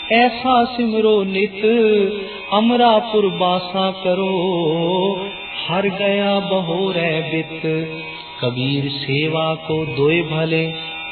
ऐसा सिमरो नित अमरापुर बासा करो, हर गया बहोरे बित। कबीर सेवा को दोए भले